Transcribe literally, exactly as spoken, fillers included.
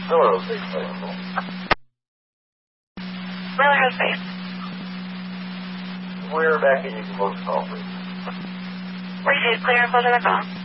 Hello, Space available. Miller House Space. We're back and you can close the call, please. Received. Clear and closing the call.